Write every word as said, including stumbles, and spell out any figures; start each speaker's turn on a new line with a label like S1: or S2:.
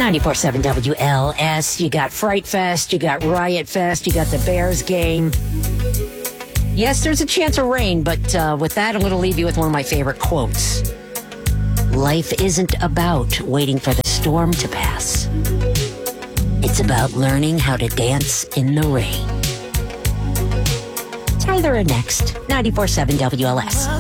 S1: ninety-four point seven W L S. You got Fright Fest, you got Riot Fest, you got the Bears game. Yes, there's a chance of rain, but uh, with that, I'm going to leave you with one of my favorite quotes. Life isn't about waiting for the storm to pass. It's about learning how to dance in the rain. Tyler next, ninety-four point seven W L S.